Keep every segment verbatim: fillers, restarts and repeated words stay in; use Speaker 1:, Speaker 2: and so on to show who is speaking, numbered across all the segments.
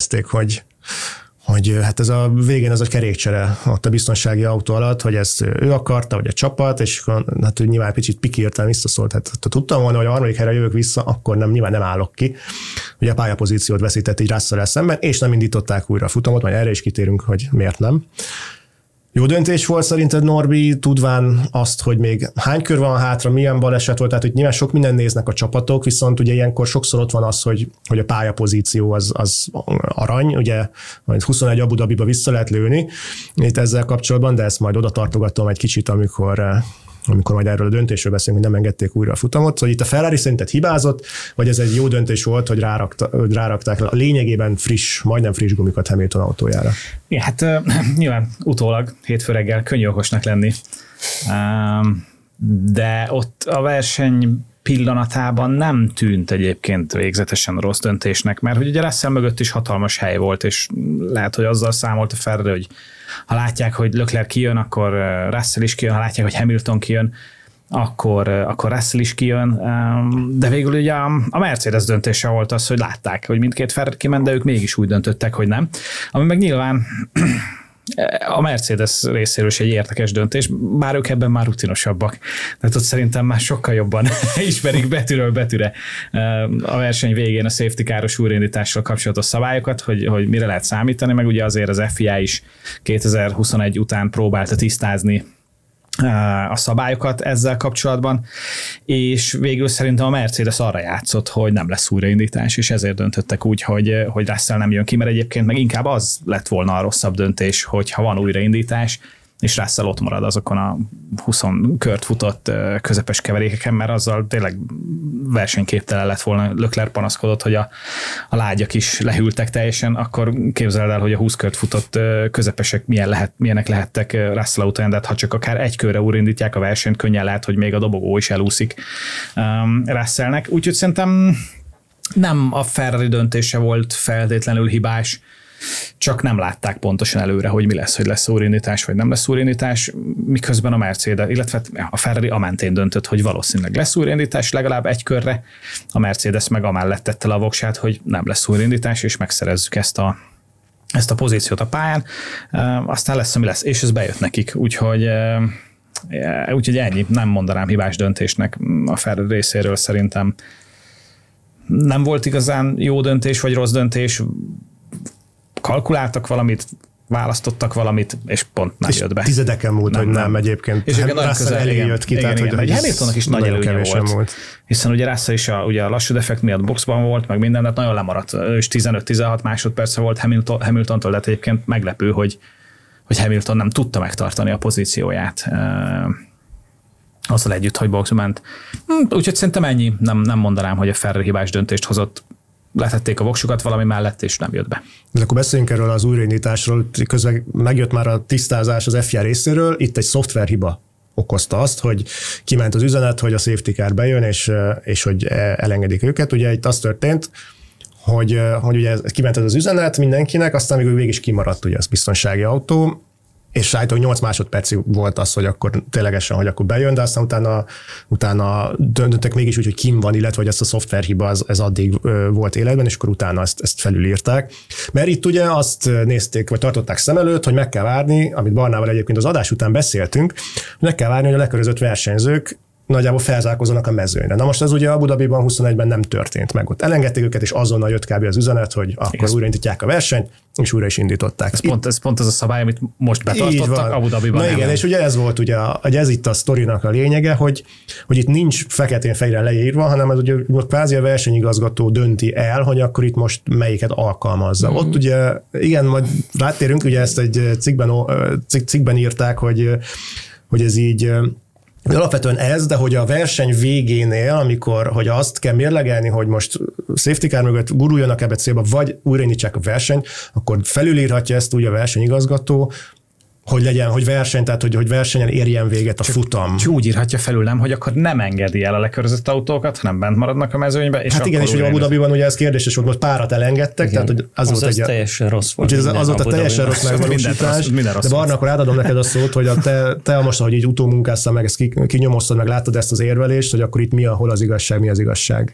Speaker 1: jelezték, hogy hogy hát ez a végén ez a kerékcsere ott a biztonsági autó alatt, hogy ezt ő akarta, vagy a csapat, és hát ő nyilván picit pikírtan visszaszólt. Hát ha tudtam volna, hogy a harmadik helyre jövök vissza, akkor nem, nyilván nem állok ki. Ugye a pályapozíciót veszített így Russell-el szemben, és nem indították újra a futamot, majd erre is kitérünk, hogy miért nem. Jó döntés volt szerinted, Norbi, tudván azt, hogy még hány kör van hátra, milyen baleset volt, tehát hogy nyilván sok minden néznek a csapatok, viszont ugye ilyenkor sokszor ott van az, hogy, hogy a pályapozíció az, az arany, ugye majd huszonegy Abu Dhabiba vissza lehet lőni itt ezzel kapcsolatban, de ezt majd oda tartogatom egy kicsit, amikor amikor majd erről a döntésről beszélünk, hogy nem engedték újra a futamot. Szóval itt a Ferrari szerinted hibázott, vagy ez egy jó döntés volt, hogy, rárakta, hogy rárakták a lényegében friss, majdnem friss gumikat Hamilton autójára?
Speaker 2: Ja, hát uh, nyilván utólag hétfő reggel könnyű okosnak lenni, uh, de ott a verseny pillanatában nem tűnt egyébként végzetesen rossz döntésnek, mert hogy ugye Russell mögött is hatalmas hely volt, és lehet, hogy azzal számolt a Ferrari, hogy ha látják, hogy Leclerc kijön, akkor Russell is kijön, ha látják, hogy Hamilton kijön, akkor, akkor Russell is kijön, de végül ugye a Mercedes döntése volt az, hogy látták, hogy mindkét Ferrari kiment, de ők mégis úgy döntöttek, hogy nem. Ami meg nyilván a Mercedes részéről is egy érdekes döntés, bár ők ebben már rutinosabbak. Tehát ott szerintem már sokkal jobban ismerik betűről betűre a verseny végén a safety car-os újraindítással kapcsolatos szabályokat, hogy, hogy mire lehet számítani, meg ugye azért az F I A is kétezer-huszonegy után próbálta tisztázni a szabályokat ezzel kapcsolatban, és végül szerintem a Mercedes arra játszott, hogy nem lesz újraindítás, és ezért döntöttek úgy, hogy, hogy Russell nem jön ki, mert egyébként meg inkább az lett volna a rosszabb döntés, hogyha van újraindítás, és Russell ott marad azokon a húsz kört futott közepes keverékeken, mert azzal tényleg versenyképtelen lett volna. Leclerc panaszkodott, hogy a, a lágyak is lehűltek teljesen, akkor képzeld el, hogy a húsz kört futott közepesek milyen lehet, milyenek lehettek Russell autóján, de ha csak akár egy körre újraindítják a versenyt, könnyen lehet, hogy még a dobogó is elúszik um, Russellnek. Úgyhogy szerintem nem a Ferrari döntése volt feltétlenül hibás, csak nem látták pontosan előre, hogy mi lesz, hogy lesz újraindítás, vagy nem lesz újraindítás, miközben a Mercedes, illetve a Ferrari amentén döntött, hogy valószínűleg lesz újraindítás legalább egy körre, a Mercedes meg amellett tette le a voksát, hogy nem lesz újraindítás, és megszerezzük ezt a, ezt a pozíciót a pályán, aztán lesz, ami lesz, és ez bejött nekik, úgyhogy, úgyhogy ennyi, nem mondanám hibás döntésnek a Ferrari részéről, szerintem nem volt igazán jó döntés, vagy rossz döntés, kalkuláltak valamit, választottak valamit, és pont nem
Speaker 1: és
Speaker 2: jött be.
Speaker 1: Tizedeken múlt, nem, hogy nem, nem egyébként.
Speaker 2: És nagyon közel elé jött ki, igen, tehát igen, hogy Hamiltonnak is nagy előnye volt. volt. Hiszen ugye Russell is a, ugye a lassú defekt miatt boxban volt, meg minden, de nagyon lemaradt. Ő is tizenöt-tizenhat másodperce volt Hamilton, Hamiltontól, de egyébként meglepő, hogy, hogy Hamilton nem tudta megtartani a pozícióját. Azzal együtt, hogy boxba ment. Úgyhogy szerintem ennyi. Nem, nem mondanám, hogy a Ferrari hibás döntést hozott. Letették a voksukat valami mellett, és nem jött be.
Speaker 1: De akkor beszéljünk erről az újraindításról. Közben megjött már a tisztázás az F I A részéről. Itt egy szoftverhiba okozta azt, hogy kiment az üzenet, hogy a safety car bejön, és, és hogy elengedik őket. Ugye itt az történt, hogy, hogy ugye kiment ez az üzenet mindenkinek, aztán még végig is kimaradt ugye az biztonsági autó, és állítólag nyolc másodpercig volt az, hogy akkor ténylegesen, hogy akkor bejön, de aztán utána, utána döntöttek mégis úgy, hogy kim van, illetve hogy ezt a szoftverhiba az, ez addig volt életben, és akkor utána ezt, ezt felülírták. Mert itt ugye azt nézték, vagy tartották szem előtt, hogy meg kell várni, amit Barnával egyébként az adás után beszéltünk, hogy meg kell várni, hogy a lekörözött versenyzők nagyjából felzárkózzanak a mezőnyre. Na most ez ugye Abu Dhabiban huszonegyben nem történt meg. Ott elengedték őket, és azonnal jött kb. Az üzenet, hogy akkor újraindítják a versenyt, és újra is indították.
Speaker 2: Ez, pont, ez pont az a szabály, amit most betartottak Abu Dhabiban.
Speaker 1: Na igen, és ugye ez volt ugye, hogy ez itt a sztorinak a lényege, hogy, hogy itt nincs feketén-fehéren leírva, hanem ez ugye kvázi a versenyigazgató dönti el, hogy akkor itt most melyiket alkalmazza. Mm. Ott ugye, igen, majd rátérünk, ugye ezt egy cikkben, cikkben írták, hogy, hogy ez így alapvetően ez, de hogy a verseny végénél, amikor hogy azt kell mérlegelni, hogy most safety car mögött guruljanak ebbe célba, vagy újraindítsák a versenyt, akkor felülírhatja ezt úgy a versenyigazgató, hogy legyen, hogy verseny, tehát hogy, hogy versenyen érjen véget a
Speaker 2: csak,
Speaker 1: futam.
Speaker 2: Csak úgy írhatja felül, nem, hogy akkor nem engedi el a lekörözött autókat, hanem bent maradnak a mezőnybe. És
Speaker 1: hát igen, és ugye Abu Dhabiban ugye ez kérdéses volt, most párat elengedtek, igen. Tehát hogy az, az volt egy...
Speaker 3: teljesen rossz volt.
Speaker 1: Az, az volt a teljesen rossz megvalósítás, de Barna, akkor átadom neked a szót, hogy a te, te most, ahogy így utómunkáztál meg, ezt kinyomoztad, meg láttad ezt az érvelést, hogy akkor itt mi a, hol az igazság, mi az igazság.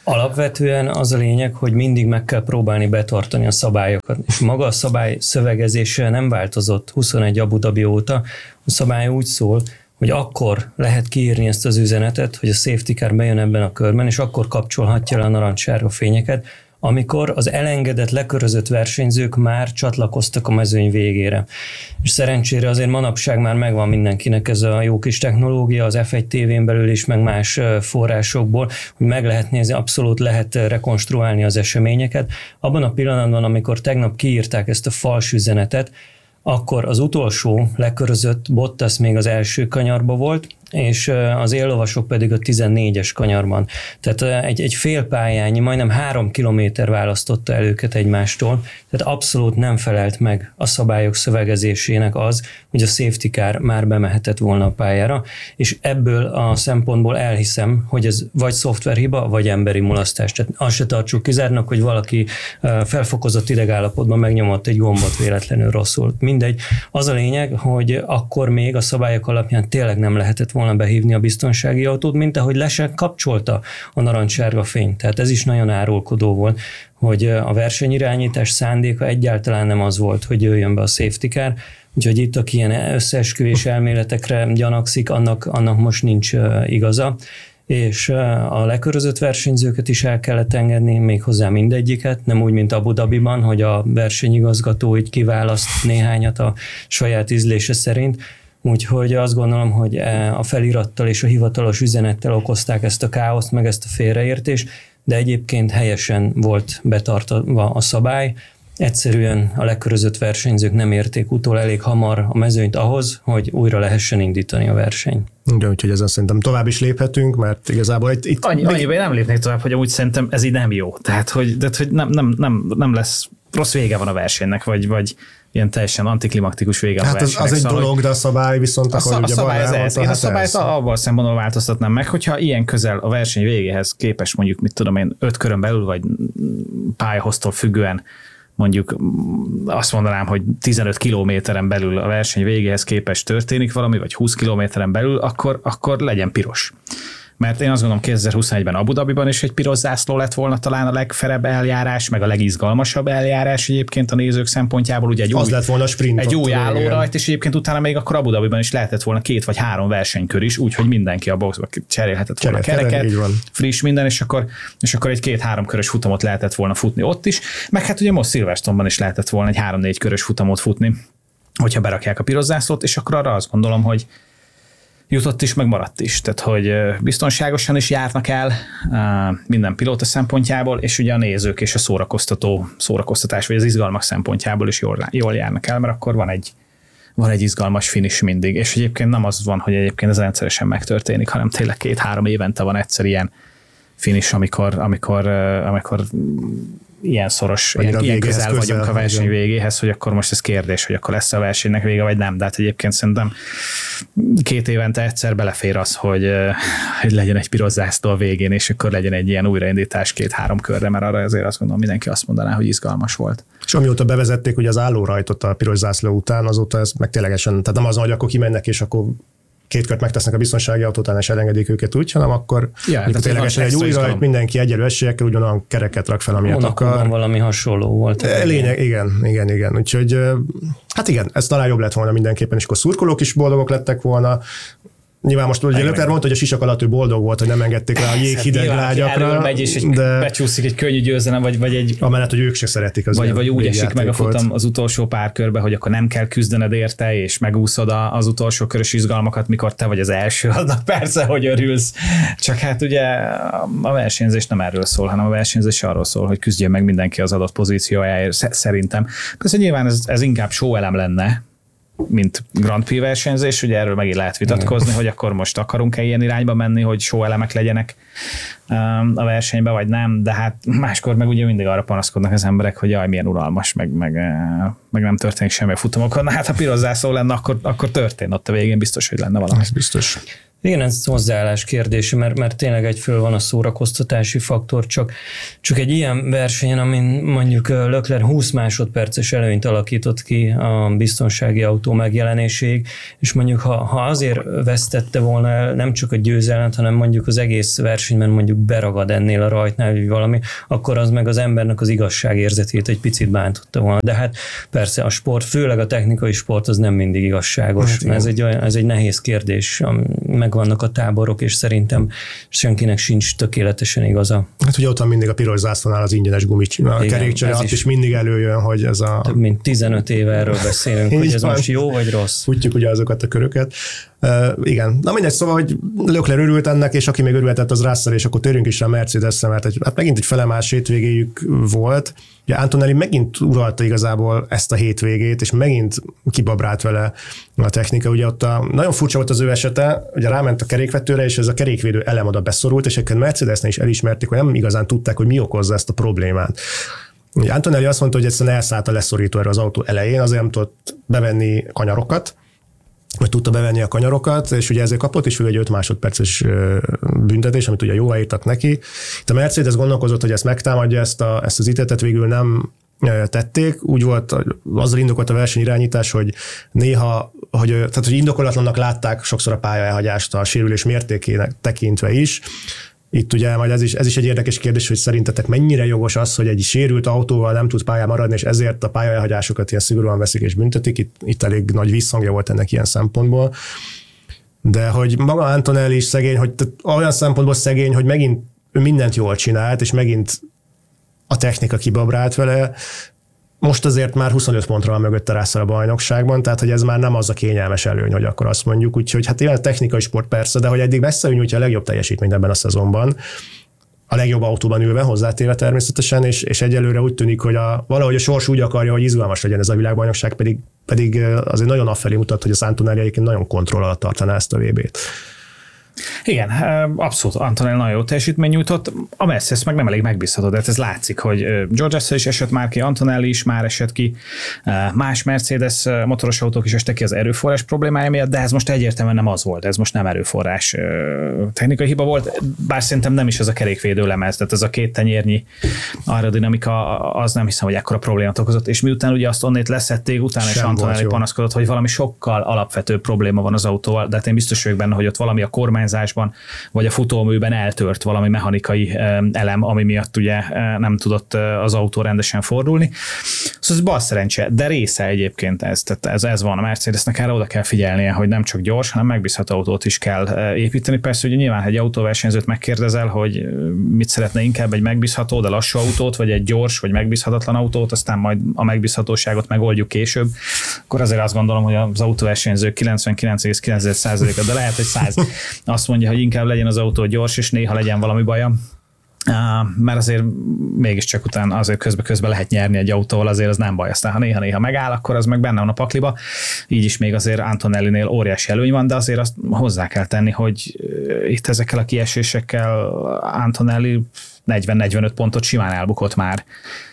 Speaker 3: Alapvetően az a lényeg, hogy mindig meg kell próbálni betartani a szabályokat. És maga a szabály szövegezése nem változott huszonegy Abu Dhabi óta. A szabály úgy szól, hogy akkor lehet kiírni ezt az üzenetet, hogy a safety car bejön ebben a körben, és akkor kapcsolhatja le a narancssárga fényeket, amikor az elengedett, lekörözött versenyzők már csatlakoztak a mezőny végére. És szerencsére azért manapság már megvan mindenkinek ez a jó kis technológia, az ef egy té vén belül is, meg más forrásokból, hogy meg lehet nézni, abszolút lehet rekonstruálni az eseményeket. Abban a pillanatban, amikor tegnap kiírták ezt a fals üzenetet, akkor az utolsó lekörözött Bottas még az első kanyarba volt, és az éllovasok pedig a tizennégyes kanyarban. Tehát egy, egy fél pályányi, majdnem három kilométer választotta el őket egymástól, tehát abszolút nem felelt meg a szabályok szövegezésének az, hogy a safety car már bemehetett volna a pályára, és ebből a szempontból elhiszem, hogy ez vagy szoftverhiba, vagy emberi mulasztás. Tehát azt se tartsuk kizárnak, hogy valaki felfokozott idegállapotban megnyomott egy gombot véletlenül rosszul. Mindegy. Az a lényeg, hogy akkor még a szabályok alapján tényleg nem lehetett volna behívni a biztonsági autót, mint ahogy le se kapcsolta a narancssárga fényt. Tehát ez is nagyon árulkodó volt, hogy a versenyirányítás szándéka egyáltalán nem az volt, hogy jöjjön be a safety car, úgyhogy itt, aki ilyen összeesküvés elméletekre gyanakszik, annak, annak most nincs igaza, és a lekörözött versenyzőket is el kellett engedni, méghozzá mindegyiket, nem úgy, mint Abu Dhabiban, hogy a versenyigazgató így kiválaszt néhányat a saját ízlése szerint. Úgyhogy azt gondolom, hogy a felirattal és a hivatalos üzenettel okozták ezt a káoszt, meg ezt a félreértést, de egyébként helyesen volt betartva a szabály. Egyszerűen a lekörözött versenyzők nem érték utol elég hamar a mezőnyt ahhoz, hogy újra lehessen indítani a versenyt.
Speaker 1: Igen, úgyhogy ezen szerintem tovább is léphetünk, mert igazából itt... itt
Speaker 2: Annyi, annyiban nem lépnék tovább, hogy amúgy szerintem ez így nem jó. Tehát, hogy, tehát, hogy nem, nem, nem, nem lesz, rossz vége van a versenynek, vagy, vagy ilyen teljesen antiklimaktikus vége
Speaker 1: hát
Speaker 2: a versenynek.
Speaker 1: Hát az, az egy
Speaker 2: szóval,
Speaker 1: dolog, de a szabály viszont...
Speaker 2: A, a szabály az ez. Én
Speaker 1: hát
Speaker 2: a szabályt abban szempontból változtatnám meg, hogyha ilyen közel a verseny végéhez képes mondjuk, mit tudom én, öt körön belül, vagy pályahoztól függően mondjuk azt mondanám, hogy tizenöt kilométeren belül a verseny végéhez képest történik valami, vagy húsz kilométeren belül, akkor, akkor legyen piros. Mert én azt gondolom, kétezer-huszonegyben Abu Dhabiban is egy piros zászló lett volna talán a legfelebb eljárás, meg a legizgalmasabb eljárás egyébként a nézők szempontjából. Ugye egy
Speaker 1: az
Speaker 2: új,
Speaker 1: lett volna a sprint.
Speaker 2: egy új állórajt, és egyébként utána még akkor Abu Dhabiban is lehetett volna két vagy három versenykör is, úgyhogy mindenki a boxba cserélhetett volna
Speaker 1: Cserélhet,
Speaker 2: kereket, friss minden, és akkor, és akkor egy két-három körös futamot lehetett volna futni ott is. Meg hát ugye most Silverstone-ban is lehetett volna egy három-négy körös futamot futni, hogyha berakják a piros zászlót, és akkor arra azt gondolom, hogy jutott is, meg maradt is. Tehát, hogy biztonságosan is járnak el minden pilóta szempontjából, és ugye a nézők és a szórakoztató szórakoztatás, vagy az izgalmak szempontjából is jól, jól járnak el, mert akkor van egy, van egy izgalmas finish mindig. És egyébként nem az van, hogy egyébként ez rendszeresen megtörténik, hanem tényleg két-három évente van egyszer ilyen finish, amikor, amikor, amikor ilyen szoros, ilyen, ilyen közel, közel vagyunk a verseny igen. végéhez, hogy akkor most ez kérdés, hogy akkor lesz a versenynek vége, vagy nem. De hát egyébként szerintem két évente egyszer belefér az, hogy, hogy legyen egy piros zászló a végén, és akkor legyen egy ilyen újraindítás két-három körre, mert arra azért azt gondolom, mindenki azt mondaná, hogy izgalmas volt.
Speaker 1: És amióta bevezették ugye az állórajtot a piros zászló után, azóta ez meg ténylegesen, tehát nem az, hogy akkor kimennek, és akkor két kört megtesznek a biztonsági autótán, és elengedik őket úgy, hanem akkor
Speaker 2: ja,
Speaker 1: ténylegesen egy új rajt, mindenki egyenlő esélyekkel ugyanolyan kereket rak fel, amilyet akar.
Speaker 3: Valami hasonló volt.
Speaker 1: Lényeg, igen, igen, igen. Úgyhogy hát igen, ez talán jobb lett volna mindenképpen, és akkor szurkolók is boldogok lettek volna. Nyilván most ugye Lökler mondta, hogy a sisak alatt ő boldog volt, hogy nem engedték rá a jéghideg lágyakra.
Speaker 2: Elől megy, és egy de becsúszik egy könnyű győzelem, vagy, vagy egy...
Speaker 1: Amellett, hogy ők se szeretik az
Speaker 2: Vagy, vagy úgy esik meg a futam az utolsó pár körbe, hogy akkor nem kell küzdened érte, és megúszod az utolsó körös izgalmakat, mikor te vagy az első, aznak persze, hogy örülsz. Csak hát ugye a versenyzés nem erről szól, hanem a versenyzés arról szól, hogy küzdjön meg mindenki az adott pozíciójáért, szerintem. Persze nyilván ez, ez inkább show elem lenne, mint Grand Prix versenyzés, ugye erről megint lehet vitatkozni, hogy akkor most akarunk-e ilyen irányba menni, hogy show elemek legyenek a versenyben, vagy nem, de hát máskor meg ugye mindig arra panaszkodnak az emberek, hogy jaj, milyen unalmas, meg, meg, meg nem történik semmi a futamokon. Na hát ha piros zászló lenne, akkor, akkor történt ott a végén, biztos, hogy lenne valami.
Speaker 1: Ez biztos.
Speaker 3: Igen, ez hozzáállás kérdése, mert, mert tényleg egyföl van a szórakoztatási faktor, csak, csak egy ilyen versenyen, amin mondjuk Leclerc húsz másodperces előnyt alakított ki a biztonsági autó megjelenéséig, és mondjuk ha, ha azért vesztette volna el nem csak a győzelmet, hanem mondjuk az egész versenyben mondjuk beragad ennél a rajtnál, vagy valami, akkor az meg az embernek az igazságérzetét egy picit bántotta volna. De hát persze a sport, főleg a technikai sport az nem mindig igazságos. Hát, ez, egy, ez egy nehéz kérdés, megvannak a táborok, és szerintem senkinek sincs tökéletesen igaza.
Speaker 1: Hát ugye ott van mindig a piros zászlónál az ingyenes gumit, a kerékcsere, ott is, is mindig előjön, hogy ez a...
Speaker 3: Több mint tizenöt éve erről beszélünk, hogy ez van. Most jó vagy rossz.
Speaker 1: Futjuk ugye azokat a köröket. Uh, igen. Na mindegy, szóval, hogy Leclerc örült ennek, és aki még örülhetett, az Russell, és akkor térjünk is a Mercedesre, mert egy, hát megint egy felemás hétvégéjük volt. Ugye Antonelli megint uralta igazából ezt a hétvégét, és megint kibabrált vele a technika. Ugye ott a, nagyon furcsa volt az ő esete, ugye ráment a kerékvetőre, és ez a kerékvédő elem oda beszorult, és egyébként Mercedesnél is elismerték, hogy nem igazán tudták, hogy mi okozza ezt a problémát. Ugye Antonelli azt mondta, hogy egyszerűen elszállt a leszorító erre az autó elején, azért nem tudott bevenni kanyarokat, vagy tudta bevenni a kanyarokat, és ugye ezért kapott is egy öt másodperces büntetés, amit ugye jóváírtak neki. Itt a Mercedes gondolkozott, hogy ezt megtámadja, ezt, a, ezt az ítéletet végül nem tették. Úgy volt, azzal indokolt a versenyirányítás, hogy néha, hogy, tehát, hogy indokolatlannak látták sokszor a pályaelhagyást a sérülés mértékének tekintve is. Itt ugye majd ez is, ez is egy érdekes kérdés, hogy szerintetek mennyire jogos az, hogy egy sérült autóval nem tud pályán maradni, és ezért a pályaelhagyásokat ilyen szigorúan veszik és büntetik. Itt, itt elég nagy visszhangja volt ennek ilyen szempontból. De hogy maga Antonelli is szegény, hogy olyan szempontból szegény, hogy megint ő mindent jól csinált, és megint a technika kibabrált vele. Most azért már huszonöt pontra van mögötte Russell a bajnokságban, tehát hogy ez már nem az a kényelmes előny, hogy akkor azt mondjuk. Úgyhogy hát ilyen technikai sport persze, de hogy eddig messze nyújtja a legjobb teljesítményt ebben a szezonban. A legjobb autóban ülve, hozzátéve természetesen, és, és egyelőre úgy tűnik, hogy a, valahogy a sors úgy akarja, hogy izgalmas legyen ez a világbajnokság, pedig, pedig azért nagyon afelé mutat, hogy az Antonelli egyébként nagyon kontroll alatt tartaná ezt a vé bét.
Speaker 2: Igen, abszolút Antonelli nagyon jó teljesítmény nyújtott, a Mercedes meg nem elég megbízható, de ez látszik, hogy George Russell is esett már ki, Antonelli is már esett ki, más Mercedes motoros autók is estek ki az erőforrás problémája miatt, de ez most egyértelműen nem az volt, ez most nem erőforrás technikai hiba volt, bár szerintem nem is ez a kerékvédő lemez, tehát ez a két tenyérnyi aerodinamika, az nem hiszem, hogy ekkora problémát okozott, és miután ugye azt onnét leszették, utána is Antonelli panaszkodott, hogy valami sokkal alapvetőbb probléma van az autóval, de hát én biztos vagyok benne, hogy ott valami a kormányzásban, vagy a futóműben eltört valami mechanikai elem, ami miatt ugye nem tudott az autó rendesen fordulni. Szóval ez bal szerencse, de része egyébként ez, tehát ez, ez van a Mercedesnek, erre oda kell figyelnie, hogy nem csak gyors, hanem megbízható autót is kell építeni. Persze, hogy nyilván egy autóversenyzőt megkérdezel, hogy mit szeretne inkább, egy megbízható, de lassú autót, vagy egy gyors, vagy megbízhatatlan autót, aztán majd a megbízhatóságot megoldjuk később, akkor azért azt gondolom, hogy az autóversenyzők kilencvenkilenc egész kilenc százaléka, de lehet, hogy száz azt mondja, hogy inkább legyen az autó gyors, és néha legyen valami baja. Uh, mert azért mégiscsak utána azért közbe-közbe lehet nyerni egy autóval, azért az nem baj. Aztán ha néha-néha megáll, akkor az meg benne van a pakliba. Így is még azért Antonellinél óriási előny van, de azért azt hozzá kell tenni, hogy itt ezekkel a kiesésekkel Antonelli negyven-negyvenöt pontot simán elbukott már.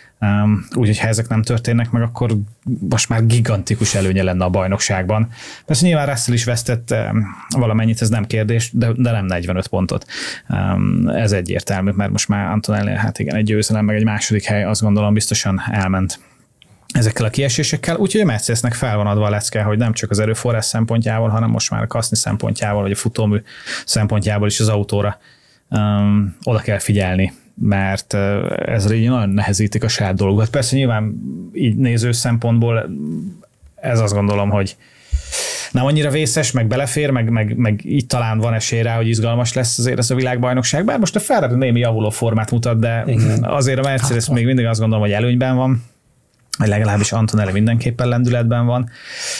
Speaker 2: Um, Úgyhogy ha ezek nem történnek meg, akkor most már gigantikus előnye lenne a bajnokságban. Persze nyilván Russell is vesztett um, valamennyit, ez nem kérdés, de, de nem negyvenöt pontot. Um, ez egyértelmű, mert most már Antonelli, hát igen, egy győzelem, meg egy második hely, azt gondolom biztosan elment ezekkel a kiesésekkel. Úgyhogy a Mercedesnek fel van adva a lecke, hogy nem csak az erőforrás szempontjából, hanem most már a kaszni szempontjából, vagy a futómű szempontjából is az autóra um, oda kell figyelni, mert ez így nagyon nehezítik a saját dolgokat. Persze nyilván így néző szempontból ez azt gondolom, hogy nem annyira vészes, meg belefér, meg, meg, meg így talán van esély rá, hogy izgalmas lesz azért ez a világbajnokság. Bár most a Ferrari némi javuló formát mutat, de igen, azért a Mercedes hát, még mindig azt gondolom, hogy előnyben van, vagy legalábbis Antonelli mindenképpen lendületben van,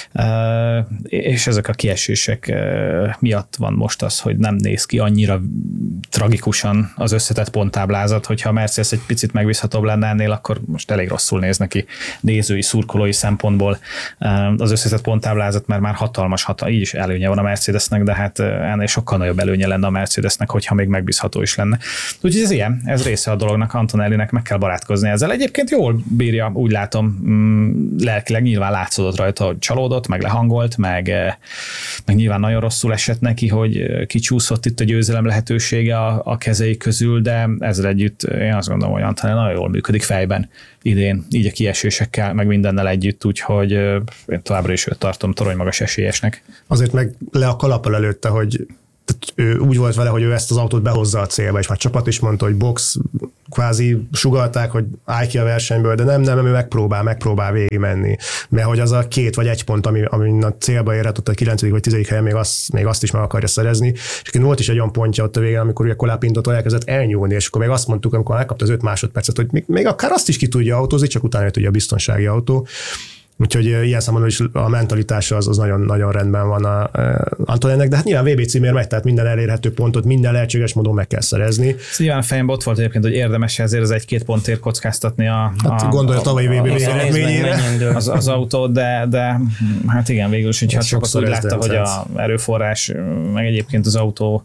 Speaker 2: és ezek a kiesések miatt van most az, hogy nem néz ki annyira tragikusan az összetett ponttáblázat, hogyha a Mercedes egy picit megbízhatóbb lenne ennél, akkor most elég rosszul néz neki nézői, szurkolói szempontból az összetett ponttáblázat, mert már hatalmas, hatalmas, így is előnye van a Mercedesnek, de hát ennél sokkal nagyobb előnye lenne a Mercedesnek, hogyha még megbízható is lenne. Úgyhogy ez ilyen, ez része a dolognak, Antonellinek meg kell barátkozni ezzel. Egyébként jól bírja, úgy látom, mm, lelkileg nyilván látszódott rajta, hogy csalódott, meg lehangolt, meg, meg nyilván nagyon rosszul esett neki, hogy kicsúszott itt a győzelem lehetősége a, a kezei közül, de ezzel együtt én azt gondolom, hogy Antalya nagyon jól működik fejben idén, így a kiesésekkel, meg mindennel együtt, úgyhogy én továbbra is őt tartom torony magas esélyesnek.
Speaker 1: Azért meg le a kalappal előtte, hogy ő úgy volt vele, hogy ő ezt az autót behozza a célba, és már csapat is mondta, hogy box, kvázi sugalták, hogy állj ki a versenyből, de nem, nem, ő megpróbál, megpróbál végigmenni. Mert hogy az a két vagy egy pont, ami, ami a célba érhet, ott a kilencedik vagy tizedik helyen még azt, még azt is meg akarja szerezni. És volt is egy olyan pontja ott a végén, amikor ugye Colapinto elkezdett elnyúlni, és akkor még azt mondtuk, amikor elkapta az öt másodpercet, hogy még, még akár azt is ki tudja autózni, csak utána jött ugye a biztonsági autó. Úgyhogy ilyen számomra is a mentalitása az, az nagyon, nagyon rendben van a, a Antolinnek, de hát nyilván vé bé címért megy, tehát minden elérhető pontot, minden lehetséges módon meg kell szerezni.
Speaker 2: Ez nyilván a fejemben ott volt egyébként, hogy érdemes ezért az egy-két pontért kockáztatni a,
Speaker 1: hát
Speaker 2: a,
Speaker 1: gondolja a tavalyi vé bé
Speaker 2: eredményére az, az autót, de, de hát igen, végül is, hogyha a csapat úgy látta, hogy a erőforrás, meg egyébként az autó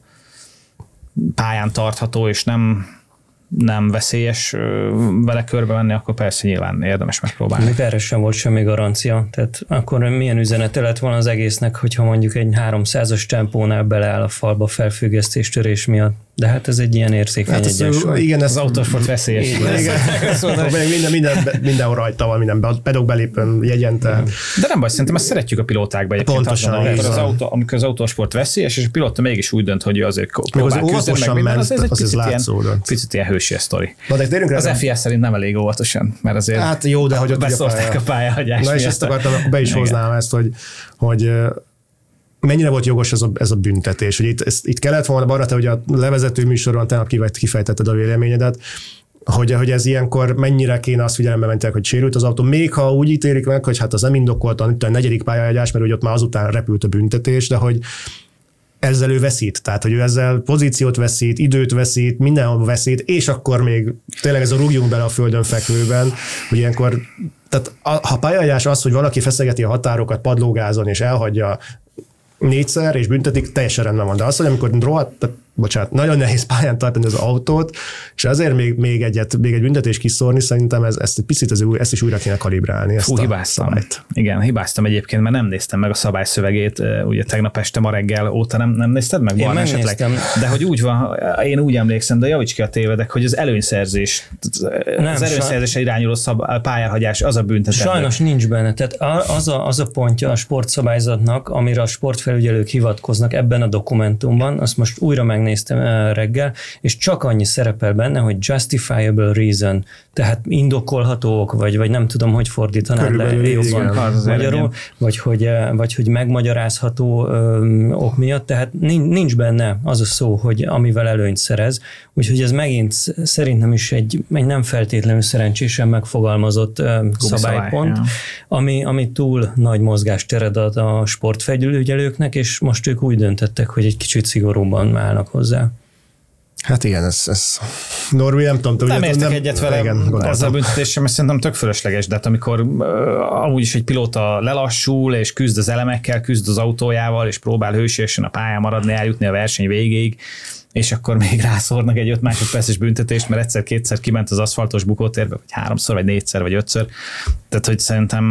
Speaker 2: pályán tartható, és nem nem veszélyes vele körbe menni, akkor persze nyilván érdemes megpróbálni.
Speaker 3: Még erre sem volt semmi garancia. Tehát akkor milyen üzenete lett volna az egésznek, hogyha mondjuk egy háromszázas tempónál beleáll a falba felfüggesztés törés miatt. De hát ez egy ilyen érzékeny hát egyensúly.
Speaker 1: Igen, ez
Speaker 2: az autósport veszélyes.
Speaker 1: Igen. Igen. minden, minden, mindenhol rajta van, minden pedok belépőn, jegyente.
Speaker 2: De nem baj, szerintem ezt szeretjük a pilótákba egyébként.
Speaker 1: Pontosan.
Speaker 2: Azon, amikor, az autó, amikor az autósport veszélyes, és a pilóta mégis úgy dönt, hogy ő azért próbál küzdeni, meg minden, az, az egy picit ilyen, picit ilyen hősies sztori. Az ef i es szerint nem elég óvatosan, mert azért
Speaker 1: hát jó, de hogy ott
Speaker 2: beszólták a pályahagyást.
Speaker 1: Na és ezt akartam, be is hoznám ezt, hogy, hogy mennyire volt jogos ez a, ez a büntetés. Hogy itt, ezt, itt kellett volna, Barra, te ugye a levezető műsoron tegnap kifejtetted a véleményedet, hogy, hogy ez ilyenkor mennyire kéne azt figyelembe mentek, hogy sérült az autó, még ha úgy ítélik meg, hogy hát az nem indokoltan, itt a negyedik pályahagyás, mert ugye ott már azután repült a büntetés, de hogy ezzel ő veszít, tehát hogy ő ezzel pozíciót veszít, időt veszít, mindenhol veszít, és akkor még tényleg ez a rúgjunk bele a földön fekvőben, hogy ilyenkor, tehát a, ha pályahagyás az, hogy valaki feszegeti a határokat padlógázon és elhagyja négyszer, és büntetik, teljesen rendben van. De az, hogy amikor rohadt, bocsánat, nagyon nehéz pályán tartani az autót, és azért még, még, egyet, még egy büntetés kiszórni, szerintem ez, ezt egy picit ez, ezt is újra kéne kalibrálni. Ezt
Speaker 2: Fú, hibáztam. Szabályt. Igen, hibáztam egyébként, mert nem néztem meg a szabályszövegét, ugye tegnap este, ma reggel óta nem, nem nézted meg?
Speaker 3: Én megnéztem.
Speaker 2: De hogy úgy van, én úgy emlékszem, de javíts ki a tévedek, hogy az előnyszerzés, nem, az előnyszerzésre irányuló szab, pályárhagyás, az a büntetés.
Speaker 3: Sajnos nincs benne. Tehát az a, az a pontja a sportszabályzatnak, amire a sportfelügyelők hivatkoznak ebben a dokumentumban, azt most újra meg néztem reggel, és csak annyi szerepel benne, hogy justifiable reason, tehát indokolható ok, vagy, vagy nem tudom, hogy fordítanád le jobban magyarul, vagy hogy, vagy hogy megmagyarázható ö, ok miatt, tehát nincs benne az a szó, hogy amivel előnyt szerez, úgyhogy ez megint szerintem is egy, egy nem feltétlenül szerencsésen megfogalmazott ö, szabálypont, ja. ami, ami túl nagy mozgásteret ad a sportfelügyelőknek, és most ők úgy döntettek, hogy egy kicsit szigorúban állnak hozzá.
Speaker 1: Hát igen, ez, ez Norvi, nem tudom.
Speaker 2: Nem értek egyet vele ezzel a büntetéssel, mert szerintem tök fölösleges, de hát amikor uh, amúgy is egy pilóta lelassul, és küzd az elemekkel, küzd az autójával, és próbál hősiesen a pályán maradni, eljutni a verseny végéig, és akkor még rászórnak egy öt másodperces büntetést, mert egyszer-kétszer kiment az aszfaltos bukótérbe, vagy háromszor, vagy négyszer, vagy ötször. Tehát, hogy szerintem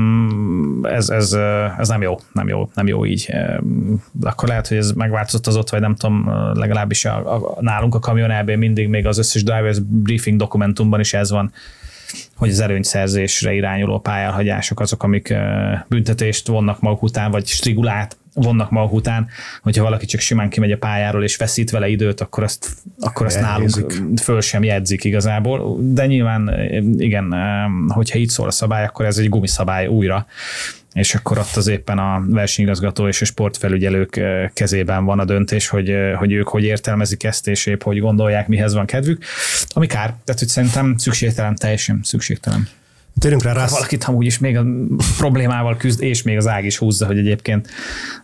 Speaker 2: ez, ez, ez nem jó, nem jó, nem jó így. Akkor lehet, hogy ez megváltozott, vagy nem tudom, legalábbis a, a, nálunk a kamionában mindig még az összes drivers briefing dokumentumban is ez van, hogy az erőnyszerzésre irányuló pályárhagyások azok, amik büntetést vonnak maguk után, vagy strigulát vonnak maguk után, hogyha valaki csak simán kimegy a pályáról és veszít vele időt, akkor azt, akkor azt nálunk föl sem jegyzik igazából. De nyilván igen, hogyha így szól a szabály, akkor ez egy gumiszabály újra, és akkor ott az éppen a versenyigazgató és a sportfelügyelők kezében van a döntés, hogy, hogy ők hogy értelmezik ezt, és épp hogy gondolják, mihez van kedvük. Ami kár, tehát hogy szerintem szükségtelen, teljesen szükségtelen.
Speaker 1: Térjünk rá, rá.
Speaker 2: Valakit amúgy is még a problémával küzd, és még az ág is húzza, hogy egyébként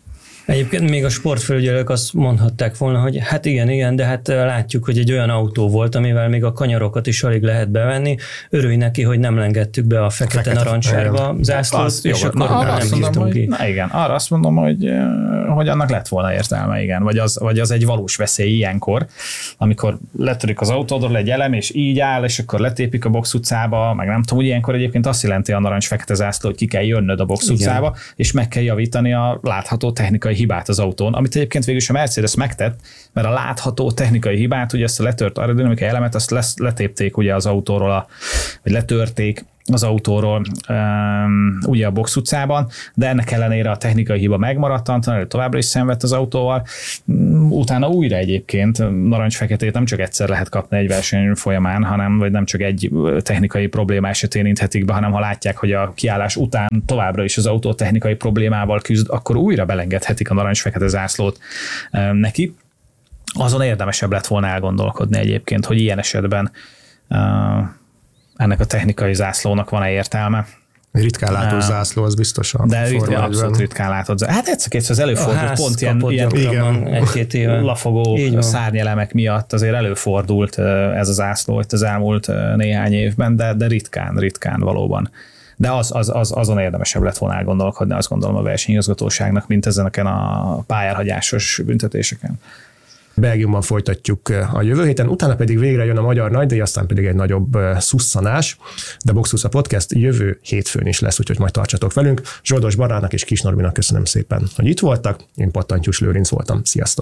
Speaker 3: Egyébként még a sportfelügyelők azt mondhatták volna, hogy hát igen, igen, de hát látjuk, hogy egy olyan autó volt, amivel még a kanyarokat is alig lehet bevenni. Örülj neki, hogy nem lengettük be a fekete narancssárga zászlót, és akkor
Speaker 2: arra
Speaker 3: nem bírtunk ki.
Speaker 2: Na igen, arra azt mondom, hogy, hogy annak lett volna értelme, igen. Vagy az, vagy az egy valós veszély ilyenkor, amikor letörik az autódról egy elem, és így áll, és akkor letépik a Box utcába, meg nem tudom, hogy ilyenkor egyébként azt jelenti a narancs-fekete zászló, hogy ki kell jönnöd a Box igen. utcába, és meg kell javítani a látható technikai hibát az autón, amit egyébként végül is a Mercedes megtett, mert a látható technikai hibát, ugye ezt a letört aerodinamikai elemet, azt lesz, letépték ugye az autóról, a, vagy letörték az autóról um, ugye a Box utcában, de ennek ellenére a technikai hiba megmaradt, Antonelli továbbra is szenvedt az autóval. Utána újra egyébként narancs-feketét nem csak egyszer lehet kapni egy verseny folyamán, hanem vagy nem csak egy technikai probléma esetén inthetik be, hanem ha látják, hogy a kiállás után továbbra is az autó technikai problémával küzd, akkor újra belengedhetik a narancs-fekete zászlót um, neki. Azon érdemesebb lett volna elgondolkodni egyébként, hogy ilyen esetben uh, ennek a technikai zászlónak van-e értelme.
Speaker 1: Ritkán látott zászló, az biztosan.
Speaker 2: De ritkán, abszolút ritkán látott zászló. Hát egyszer-kétszer az előfordult, pont ilyen, ilyen
Speaker 3: egy-két éve.
Speaker 2: lafogó szárnyelemek miatt azért előfordult ez a zászló itt az elmúlt néhány évben, de, de ritkán, ritkán valóban. De az, az, az, azon érdemesebb lett volna elgondolkodni, azt gondolom a versenyigazgatóságnak, mint ezeneken a pályárhagyásos büntetéseken.
Speaker 1: Belgiumban folytatjuk a jövő héten, utána pedig végre jön a magyar nagydíj, aztán pedig egy nagyobb szusszanás, de Box utca Podcast jövő hétfőn is lesz, úgyhogy majd tartsatok velünk. Zsoldos Barának és Kis Norbinak köszönöm szépen, hogy itt voltak. Én Pattantyús Lőrinc voltam. Sziasztok!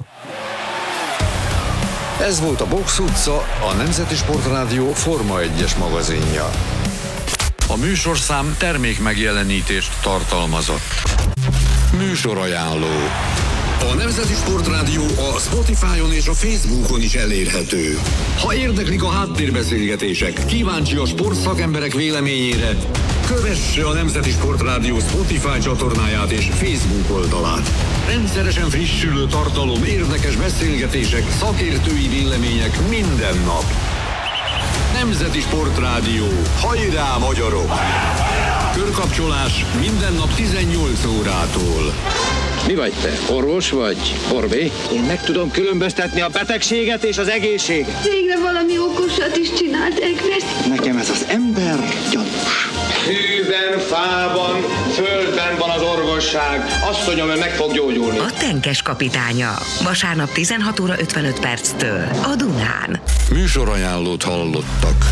Speaker 4: Ez volt a Box utca, a Nemzeti Sportrádió Forma egyes magazinja. A műsorszám termék megjelenítést tartalmazott. Műsorajánló. A Nemzeti Sportrádió a Spotify-on és a Facebookon is elérhető. Ha érdeklik a háttérbeszélgetések, kíváncsi a sportszakemberek véleményére, kövesse a Nemzeti Sportrádió Spotify csatornáját és Facebook oldalát. Rendszeresen frissülő tartalom, érdekes beszélgetések, szakértői vélemények minden nap. Nemzeti Sportrádió. Hajrá, magyarok! Körkapcsolás minden nap tizennyolc órától.
Speaker 5: Mi vagy te? Orvos vagy? Orbé?
Speaker 6: Én meg tudom különböztetni a betegséget és az egészséget.
Speaker 7: Végre valami okosat is csinált, Egrest.
Speaker 6: Nekem ez az ember gyanús.
Speaker 8: Hűben, fában, földben van az orvosság. Asszonyom, ön meg fog gyógyulni.
Speaker 9: A Tenkes kapitánya. Vasárnap tizenhat óra ötvenöt perctől a Dunán.
Speaker 4: Műsorajánlót hallottak.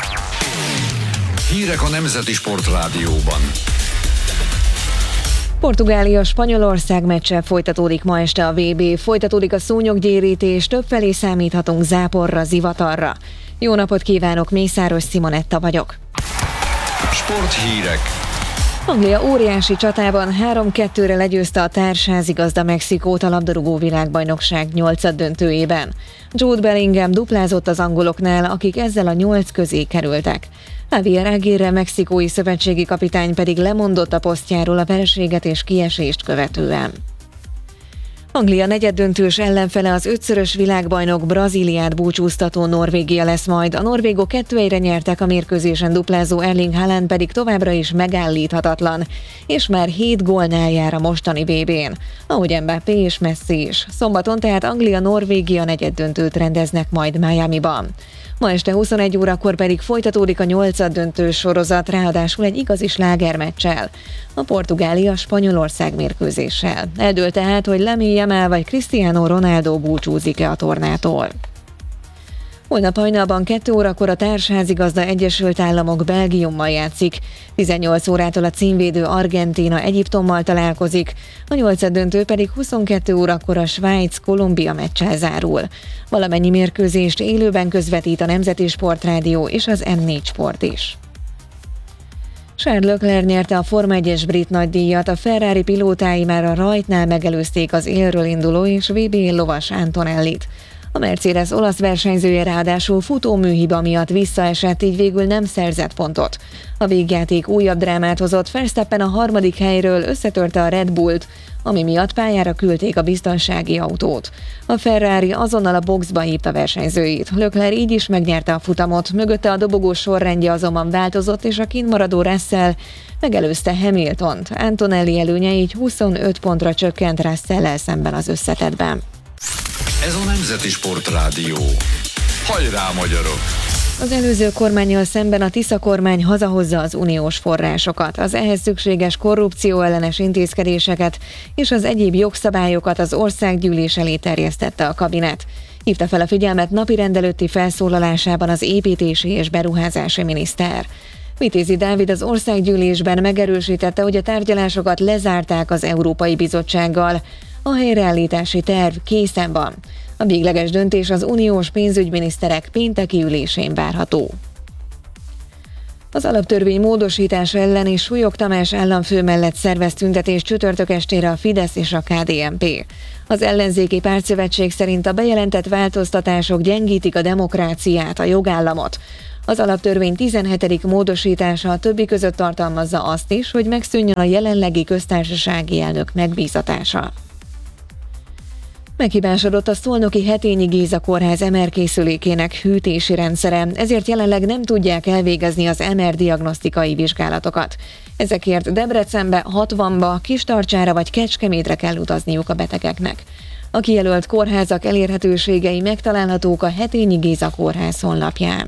Speaker 4: Hírek a Nemzeti Sportrádióban.
Speaker 10: Portugália-Spanyolország meccsel folytatódik ma este a vé bé, folytatódik a szúnyoggyérítés, többfelé számíthatunk záporra, zivatarra. Jó napot kívánok, Mészáros Simonetta vagyok.
Speaker 4: Sporthírek.
Speaker 10: Anglia óriási csatában három kettőre legyőzte a társházigazda Mexikót a labdarúgó világbajnokság nyolcaddöntőjében. Jude Bellingham duplázott az angoloknál, akik ezzel a nyolc közé kerültek. Javier Aguirre mexikói szövetségi kapitány pedig lemondott a posztjáról a vereséget és kiesést követően. Anglia negyeddöntős ellenfele az ötszörös világbajnok Brazíliát búcsúztató Norvégia lesz majd. A norvégok kettő egyre nyertek, a mérkőzésen duplázó Erling Haaland pedig továbbra is megállíthatatlan, és már hét gólnál jár a mostani vé bén, ahogy Mbappé és Messi is. Szombaton tehát Anglia-Norvégia negyeddöntőt rendeznek majd Miamiban. Ma este huszonegy órakor pedig folytatódik a nyolcaddöntős sorozat, ráadásul egy igazi slágermeccsel, a Portugália-Spanyolország mérkőzéssel. Eldőlt tehát, hogy Lamine Yamal vagy Cristiano Ronaldo búcsúzik-e a tornától. Holnap hajnalban kettő órakor a társházigazda Egyesült Államok Belgiummal játszik. tizennyolc órától a címvédő Argentína Egyiptommal találkozik, a nyolcaddöntő pedig huszonkettő órakor a Svájc-Kolumbia meccsel zárul. Valamennyi mérkőzést élőben közvetít a Nemzeti Sportrádió és az em négy Sport is. Charles Leclerc nyerte a Forma egyes brit nagydíjat, a Ferrari pilótái már a rajtnál megelőzték az élről induló és vé bé lovas Antonellit. A Mercedes olasz versenyzője ráadásul futóműhiba miatt visszaesett, így végül nem szerzett pontot. A végjáték újabb drámát hozott, Verstappen a harmadik helyről összetörte a Red Bullt, ami miatt pályára küldték a biztonsági autót. A Ferrari azonnal a boxba hívta versenyzőit. Leclerc így is megnyerte a futamot, mögötte a dobogó sorrendje azonban változott, és a kintmaradó Russell megelőzte Hamiltont. Antonelli előnye így huszonöt pontra csökkent Russell-el szemben az összetettben.
Speaker 4: Ez a Nemzeti Sportrádió. Hajrá, magyarok!
Speaker 10: Az előző kormánnyal szemben a Tisza kormány hazahozza az uniós forrásokat, az ehhez szükséges korrupció ellenes intézkedéseket és az egyéb jogszabályokat az országgyűlés elé terjesztette a kabinet. Hívta fel a figyelmet napirend előtti felszólalásában az építési és beruházási miniszter. Vitézi Dávid az országgyűlésben megerősítette, hogy a tárgyalásokat lezárták az Európai Bizottsággal. A helyreállítási terv készen van. A végleges döntés az uniós pénzügyminiszterek pénteki ülésén várható. Az alaptörvény módosítása ellen és Súlyog Tamás államfő mellett szervez tüntetést csütörtök estére a Fidesz és a ká dé en pé. Az ellenzéki pártszövetség szerint a bejelentett változtatások gyengítik a demokráciát, a jogállamot. Az alaptörvény tizenhetedik módosítása a többi között tartalmazza azt is, hogy megszűnjön a jelenlegi köztársasági elnök megbízatása. Meghibásodott a szolnoki Hetényi Géza kórház em er készülékének hűtési rendszere, ezért jelenleg nem tudják elvégezni az em er diagnosztikai vizsgálatokat. Ezekért Debrecenbe, Hatvanba, Kistarcsára vagy Kecskemétre kell utazniuk a betegeknek. A kijelölt kórházak elérhetőségei megtalálhatók a Hetényi Géza kórház honlapján.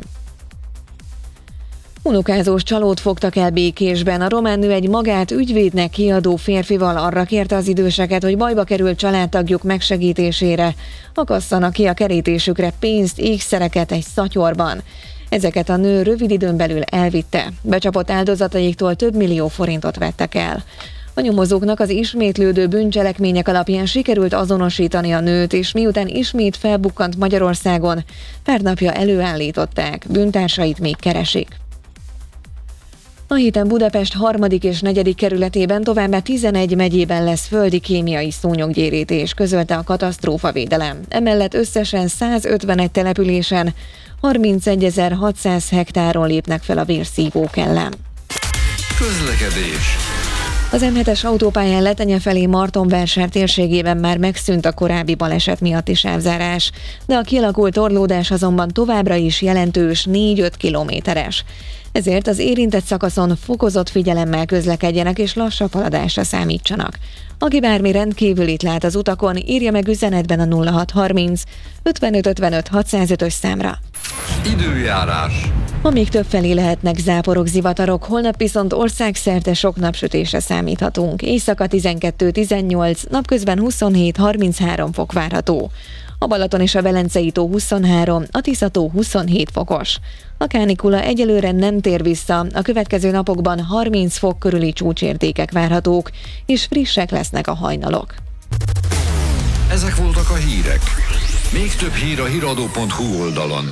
Speaker 10: Unokázós csalót fogtak el Békésben. A román nő egy magát ügyvédnek kiadó férfival arra kérte az időseket, hogy bajba került családtagjuk megsegítésére akasszanak ki a kerítésükre pénzt, ékszereket egy szatyorban. Ezeket a nő rövid időn belül elvitte. Becsapott áldozataiktól több millió forintot vettek el. A nyomozóknak az ismétlődő bűncselekmények alapján sikerült azonosítani a nőt, és miután ismét felbukkant Magyarországon, pár napja előállították, bűntársait még keresik. A héten Budapest harmadik és negyedik kerületében továbbá tizenegy megyében lesz földi kémiai szúnyoggyérítés, közölte a katasztrófavédelem. Emellett összesen százötvenegy településen harmincegyezer-hatszáz hektáron lépnek fel a vérszívók ellen.
Speaker 4: Közlekedés.
Speaker 10: Az em hetes autópályán Letenye felé Martonvásár térségében már megszűnt a korábbi baleset miatti sávzárás, de a kialakult torlódás azonban továbbra is jelentős négy-öt kilométeres. Ezért az érintett szakaszon fokozott figyelemmel közlekedjenek és lassabb haladásra számítsanak. Aki bármi rendkívülit lát az utakon, írja meg üzenetben a nulla hat harminc ötvenöt ötvenöt hatszázötös számra.
Speaker 4: Időjárás.
Speaker 10: Ma még többfelé lehetnek záporok, zivatarok, holnap viszont országszerte sok napsütésre számíthatunk. Éjszaka tizenkettő-tizennyolc, napközben huszonhét-harminchárom fok várható. A Balaton és a Velencei tó huszonhárom, a Tisza tó huszonhét fokos. A kánikula egyelőre nem tér vissza, a következő napokban harminc fok körüli csúcsértékek várhatók, és frissek lesznek a hajnalok.
Speaker 4: Ezek voltak a hírek. Még több hír a híradó pont hu oldalon.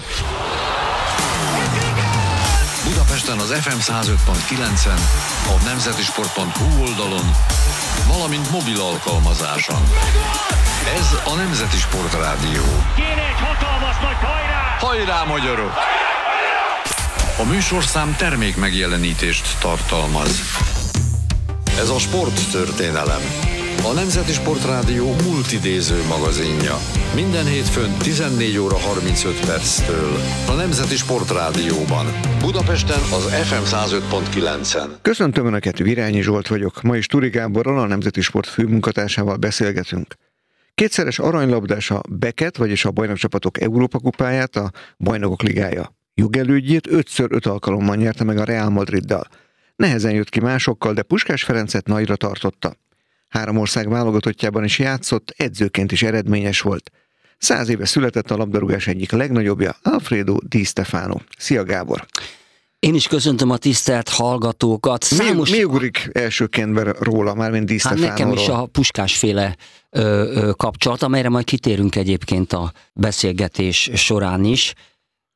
Speaker 4: Budapesten az ef em száz öt pont kilencen, a nemzetisport pont hu oldalon, valamint mobil alkalmazáson. Ez a Nemzeti Sportrádió.
Speaker 6: Kéne egy hatalmas nagy hajrá!
Speaker 4: Hajrá, magyarok! A műsorszám termék megjelenítést tartalmaz. Ez a sporttörténelem. A Nemzeti Sportrádió multidéző magazinja. Minden hétfőn tizennégy óra harmincöt perctől. A Nemzeti Sportrádióban. Budapesten az ef em száz öt pont kilencen.
Speaker 11: Köszöntöm Önöket, Virányi Zsolt vagyok. Ma is Turi Gáborral, a Nemzeti Sport főmunkatársával beszélgetünk. Kétszeres aranylabdás a Beket, vagyis a bajnokcsapatok Európa kupáját, a Bajnokok Ligája jogelődjét ötször öt alkalommal nyerte meg a Real Madriddal. Nehezen jött ki másokkal, de Puskás Ferencet nagyra tartotta. Három ország válogatottjában is játszott, edzőként is eredményes volt. Száz éve született a labdarúgás egyik legnagyobbja, Alfredo Di Stefano. Szia Gábor!
Speaker 12: Én is köszöntöm a tisztelt hallgatókat.
Speaker 11: Számos... Mi, mi ugrik elsőként róla, mármint Di Stefánóról?
Speaker 12: Hát nekem is a Puskásféle ö, ö, kapcsolat, amelyre majd kitérünk egyébként a beszélgetés során is.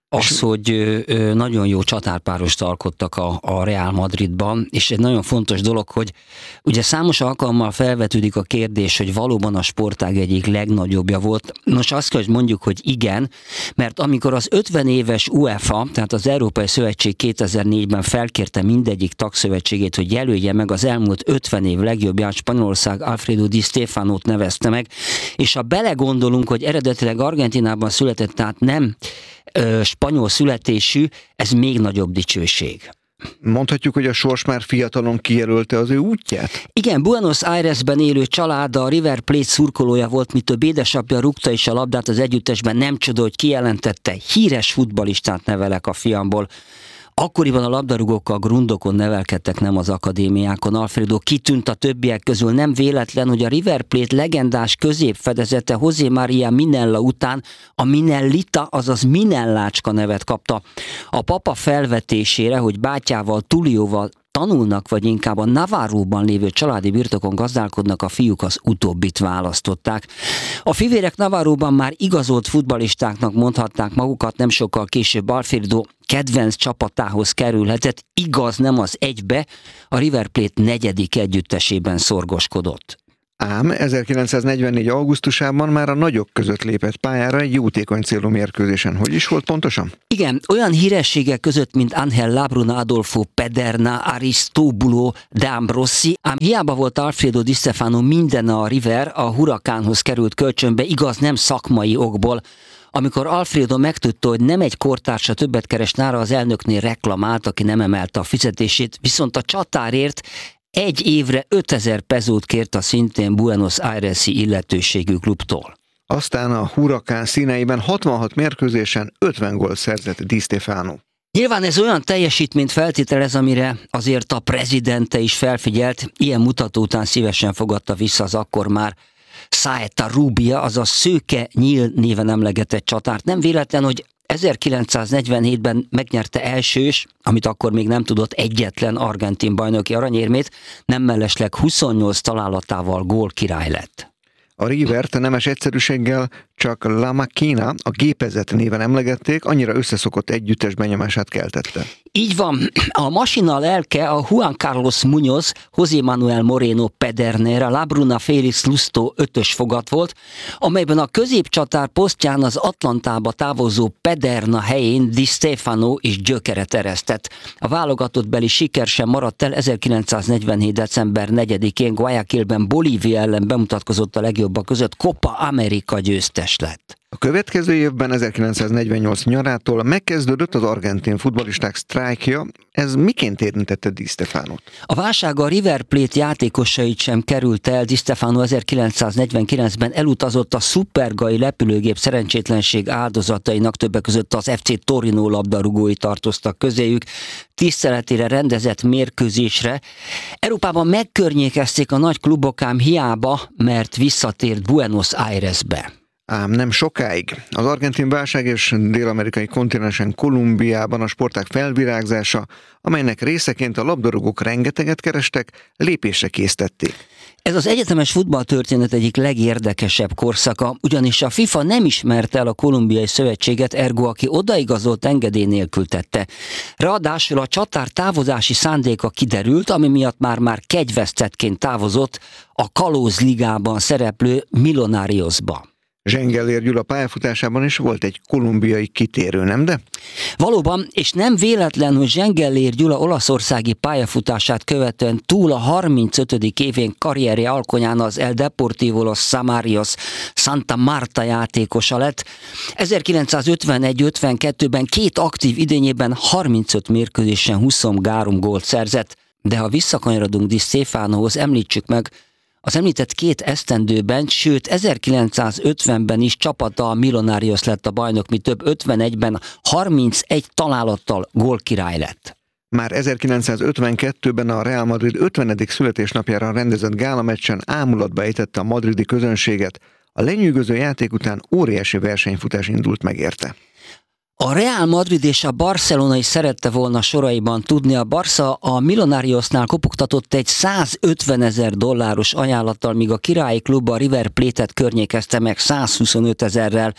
Speaker 12: az, hogy nagyon jó csatárpárost alkottak a, a Real Madridban, és egy nagyon fontos dolog, hogy ugye számos alkalommal felvetődik a kérdés, hogy valóban a sportág egyik legnagyobbja volt. Nos, azt kell, hogy mondjuk, hogy igen, mert amikor az ötven éves UEFA, tehát az Európai Szövetség kétezer-négyben felkérte mindegyik tagszövetségét, hogy jelölje meg az elmúlt ötven év legjobbját, Spanyolország Alfredo Di Stéfanót nevezte meg, és ha belegondolunk, hogy eredetileg Argentinában született, tehát nem ö, spanyol születésű, ez még nagyobb dicsőség.
Speaker 11: Mondhatjuk, hogy a sors már fiatalon kijelölte az ő útját?
Speaker 12: Igen, Buenos Airesben élő család a River Plate szurkolója volt, mi több édesapja rúgta is a labdát az együttesben, nem csoda, hogy kijelentette, híres futballistát nevelek a fiamból. Akkoriban a labdarúgók a grundokon nevelkedtek, nem az akadémiákon. Alfredo kitűnt a többiek közül, nem véletlen, hogy a River Plate legendás középfedezete José María Minella után a Minellita, azaz Minellácska nevet kapta. A papa felvetésére, hogy bátyával, Tulióval tanulnak, vagy inkább a Navarróban lévő családi birtokon gazdálkodnak, a fiúk az utóbbit választották. A fivérek Navarróban már igazolt futballistáknak mondhatták magukat, nem sokkal később Alfredo kedvenc csapatához kerülhetett, igaz nem az egybe, a River Plate negyedik együttesében szorgoskodott.
Speaker 11: Ám ezerkilencszáznegyvennégy. augusztusában már a nagyok között lépett pályára egy jótékony célú mérkőzésen. Hogy is volt pontosan?
Speaker 12: Igen, olyan hírességek között, mint Ángel Labruna, Adolfo Pederna, Aristobulo de Ambrossi, ám hiába volt Alfredo Di Stéfano minden a River, a Huracánhoz került kölcsönbe, igaz nem szakmai okból. Amikor Alfredo megtudta, hogy nem egy kortársa többet keres nála, az elnöknél reklamált, aki nem emelte a fizetését, viszont a csatárért egy évre ötezer pezót kért a szintén Buenos Aires-i illetőségű klubtól.
Speaker 11: Aztán a Huracán színeiben hatvanhat mérkőzésen ötven gólt szerzett Di Stéfano.
Speaker 12: Nyilván ez olyan teljesítményt feltételez, amire azért a prezidente is felfigyelt, ilyen mutató után szívesen fogadta vissza az akkor már Saeta Rubia, azaz Szőke Nyíl néven emlegetett csatárt. Nem véletlen, hogy ezerkilencszáznegyvenhétben megnyerte elsős, amit akkor még nem tudott, egyetlen argentin bajnoki aranyérmét, nem mellesleg huszonnyolc találatával gólkirály lett.
Speaker 11: A Rivert nemes egyszerűséggel csak La Máquina, a gépezet néven emlegették, annyira összeszokott együttes benyomását keltette.
Speaker 12: Így van, a masina lelke a Juan Carlos Muñoz, José Manuel Moreno Pedernera, Labruna Félix Lusto ötös fogat volt, amelyben a középcsatár posztján az Atlantába távozó Pederna helyén Di Stéfano is gyökeret eresztett. A válogatottbeli siker sem maradt el, ezerkilencszáznegyvenhét. december negyedikén Guayaquilben Bolívia ellen bemutatkozott a legjobbak között, Copa America győztes lett.
Speaker 11: A következő évben, ezerkilencszáznegyvennyolc nyarától megkezdődött az argentin futballisták sztrájkja. Ez miként érintette Di Stéfanót?
Speaker 12: A válság a River Plate játékosait sem került el. Di Stéfano ezerkilencszáznegyvenkilencben elutazott a szupergai repülőgép szerencsétlenség áldozatainak, többek között az ef cé Torino labdarúgói tartoztak közéjük, tiszteletére rendezett mérkőzésre. Európában megkörnyékezték a nagy klubok, ám hiába, mert visszatért Buenos Airesbe.
Speaker 11: Ám nem sokáig. Az argentin válság és dél-amerikai kontinensen Kolumbiában a sportág felvirágzása, amelynek részeként a labdarúgók rengeteget kerestek, lépésre késztették.
Speaker 12: Ez az egyetemes futballtörténet egyik legérdekesebb korszaka, ugyanis a FIFA nem ismerte el a kolumbiai szövetséget, ergo aki odaigazolt engedély nélkül tette. Ráadásul a csatár távozási szándéka kiderült, ami miatt már-már kegyvesztettként távozott a kalózligában szereplő Millonariosba.
Speaker 11: Zsengellér Gyula pályafutásában is volt egy kolumbiai kitérő, nem de?
Speaker 12: Valóban, és nem véletlen, hogy Zsengellér Gyula olaszországi pályafutását követően túl a harmincötödik évén karrierje alkonyán az El Deportivo Los Samarios Santa Marta játékosa lett. ezerkilencszázötvenegy ötvenkettőben két aktív idényében harmincöt mérkőzésen huszonhárom gólt szerzett, de ha visszakanyarodunk Di Stéfanohoz, említsük meg, az említett két esztendőben, sőt ezerkilencszázötvenben is csapata a Millonarios lett a bajnok, mi több ötvenegyben harmincegy találattal gólkirály lett.
Speaker 11: Már ezerkilencszázötvenkettőben a Real Madrid ötvenedik születésnapjára rendezett gálameccsen ámulatba ejtette a madridi közönséget. A lenyűgöző játék után óriási versenyfutás indult meg érte.
Speaker 12: A Real Madrid és a Barcelona is szerette volna soraiban tudni. A Barca a Millonariosnál kopogtatott egy százötvenezer dolláros ajánlattal, míg a királyi klub a River Plate-et környékezte meg százhuszonöt ezerrel.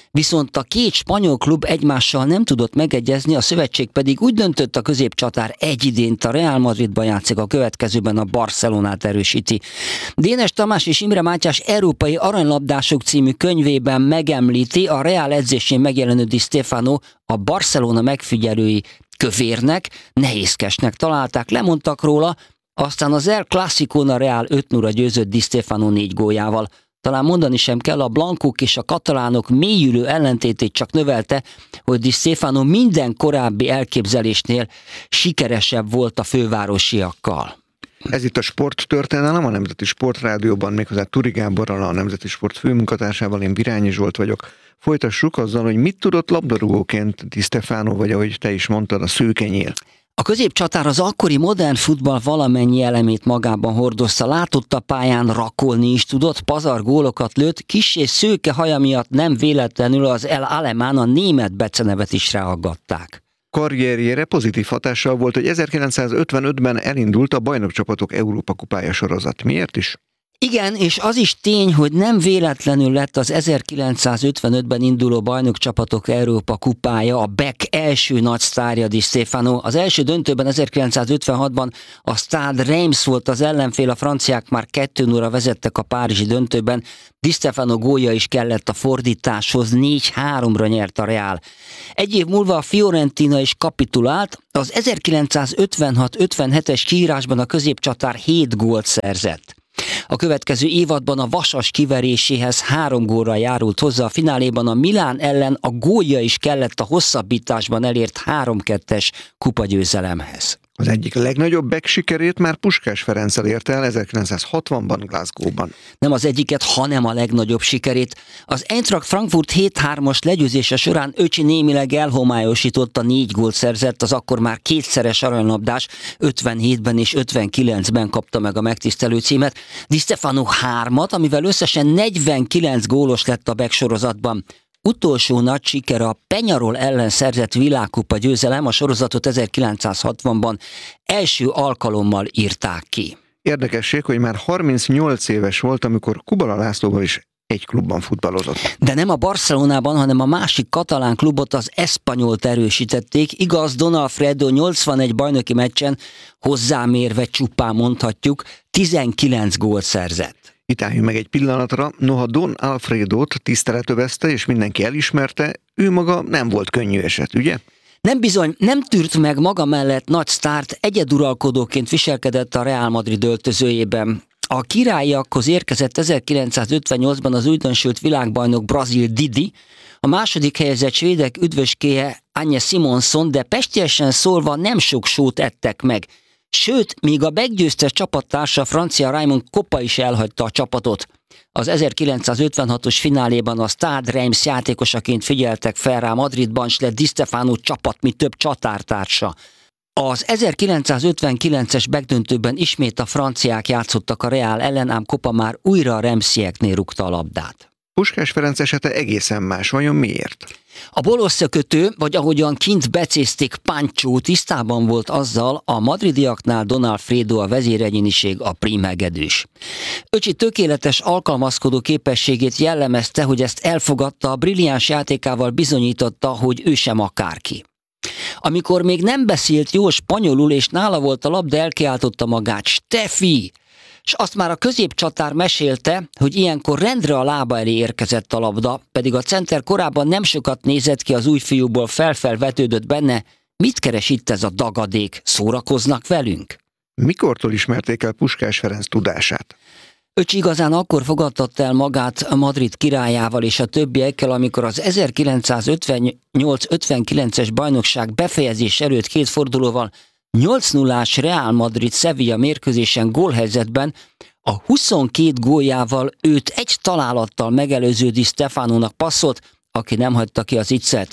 Speaker 12: Viszont a két spanyol klub egymással nem tudott megegyezni, a szövetség pedig úgy döntött, a középcsatár egy idént a Real Madridban játszik, a következőben a Barcelonát erősíti. Dénes Tamás és Imre Mátyás Európai Aranylabdások című könyvében megemlíti a Real edzésén megjelenő Di Stefano a Barcelona megfigyelői kövérnek, nehézkesnek találták, lemondtak róla, aztán az El Clasicón a Real öt nulla győzött Di Stefano négy góljával. Talán mondani sem kell, a blankók és a katalánok mélyülő ellentétét csak növelte, hogy Di Stefano minden korábbi elképzelésnél sikeresebb volt a fővárosiakkal.
Speaker 11: Ez itt a Sporttörténelem, a Nemzeti Sportrádióban, méghozzá Turi Gáborral, a Nemzeti Sport főmunkatársával, én Virányi Zsolt vagyok. Folytassuk azzal, hogy mit tudott labdarúgóként Di Stefano, vagy ahogy te is mondtad, a szőkenyél.
Speaker 12: A középcsatár az akkori modern futball valamennyi elemét magában hordozta, látott a pályán, rakolni is tudott, pazar gólokat lőtt, kis és szőke haja miatt nem véletlenül az El Alemán, a német becenevet is ráaggatták.
Speaker 11: Karrierjére pozitív hatással volt, hogy ezerkilencszázötvenötben elindult a Bajnokcsapatok Európa kupája sorozat. Miért is?
Speaker 12: Igen, és az is tény, hogy nem véletlenül lett az ezerkilencszázötvenötben induló Bajnokcsapatok Európa kupája a Beck első nagy sztárja, Di Stefano. Az első döntőben ezerkilencszázötvenhatban a Stade Reims volt az ellenfél, a franciák már kettő nulla vezettek a párizsi döntőben. Di Stefano gólja is kellett a fordításhoz, négy háromra nyert a Real. Egy év múlva a Fiorentina is kapitulált, az ezerkilencszázötvenhat ötvenhetes kiírásban a középcsatár hét gólt szerzett. A következő évadban a Vasas kiveréséhez három gólra járult hozzá, a fináléban a Milán ellen a gólja is kellett a hosszabbításban elért három kettes kupagyőzelemhez.
Speaker 11: Az egyik legnagyobb Beck sikerét már Puskás Ferenccel érte el ezerkilencszázhatvanban Glasgow-ban.
Speaker 12: Nem az egyiket, hanem a legnagyobb sikerét. Az Eintracht Frankfurt hét hármas legyőzése során öcsi némileg elhomályosította, négy gólt szerzett, az akkor már kétszeres aranylabdás, ötvenhétben és ötvenkilencben kapta meg a megtisztelő címet. Di Stefano hármat, amivel összesen negyvenkilenc gólos lett a Beck sorozatban. Utolsó nagy sikere a Peñarol ellen szerzett világkupa győzelem, a sorozatot ezerkilencszázhatvanban első alkalommal írták ki.
Speaker 11: Érdekesség, hogy már harmincnyolc éves volt, amikor Kubala Lászlóval is egy klubban futballozott.
Speaker 12: De nem a Barcelonában, hanem a másik katalán klubot, az Espanyolt erősítették. Igaz, Don Alfredo nyolcvanegy bajnoki meccsen, hozzámérve csupán mondhatjuk, tizenkilenc gólt szerzett.
Speaker 11: Itt álljunk meg egy pillanatra, noha Don Alfredót tisztelet övezte, és mindenki elismerte, ő maga nem volt könnyű eset, ugye?
Speaker 12: Nem bizony, nem tűrt meg maga mellett nagy sztárt, egyeduralkodóként viselkedett a Real Madrid öltözőjében. A királyiakhoz érkezett ezerkilencszázötvennyolcban az újdonsült világbajnok brazil Didi, a második helyezett svédek üdvöskéje Anja Simonson, de pestiesen szólva nem sok sót ettek meg. Sőt, még a meggyőztes csapattársa, francia Raymond Kopa is elhagyta a csapatot. Az ezerkilencszázötvenhatos fináléban a Stade Reims játékosaként figyeltek fel rá Madridban, s lett Di Stefano csapat, mi több csatártársa. Az ezerkilencszázötvenkilences megdöntőben ismét a franciák játszottak a Real ellen, ám Kopa már újra a Remsieknél rúgta a labdát.
Speaker 11: Puskás Ferenc esete egészen más, vajon miért?
Speaker 12: A bolosszakötő, vagy ahogyan kint becézték, Pancho tisztában volt azzal, a madridiaknál Don Alfredo a vezéregyéniség, a prímhegedűs. Öcsi tökéletes alkalmazkodó képességét jellemezte, hogy ezt elfogadta, a brilliáns játékával bizonyította, hogy ő sem akárki. Amikor még nem beszélt jól spanyolul, és nála volt a labda, elkiáltotta magát: Steffi! És azt már a középcsatár mesélte, hogy ilyenkor rendre a lába elé érkezett a labda, pedig a center korábban nem sokat nézett ki az új fiúból, felfel vetődött benne: mit keres itt ez a dagadék, szórakoznak velünk?
Speaker 11: Mikortól ismerték el Puskás Ferenc tudását?
Speaker 12: Öcsi igazán akkor fogadtatta el magát a Madrid királyával és a többiekkel, amikor az ezerkilencszázötvennyolc ötvenkilences bajnokság befejezés előtt két fordulóval nyolc nullás Real Madrid Sevilla mérkőzésen gólhelyzetben a huszonkét góljával őt egy találattal megelőző Di Stefanónak passzolt, aki nem hagyta ki az iccet.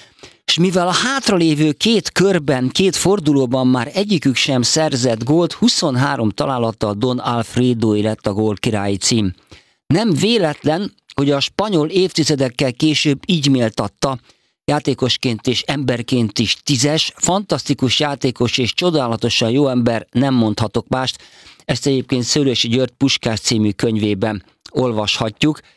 Speaker 12: És mivel a hátralévő két körben, két fordulóban már egyikük sem szerzett gólt, huszonhárom találattal Don Alfredo lett a gólkirályi cím. Nem véletlen, hogy a spanyol évtizedekkel később így méltatta: játékosként és emberként is tízes, fantasztikus játékos és csodálatosan jó ember, nem mondhatok mást. Ezt egyébként Szőlősi György Puskás című könyvében olvashatjuk.